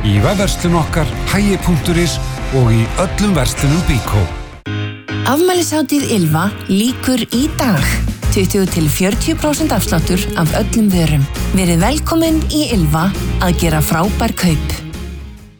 í vefverslun okkar hagi.is og í öllum verslunum Byko. Afmælishátíð Ylva lýkur í dag. 20-40% afsláttur af öllum vörum. Verið velkomin í Ylva að gera frábær kaup.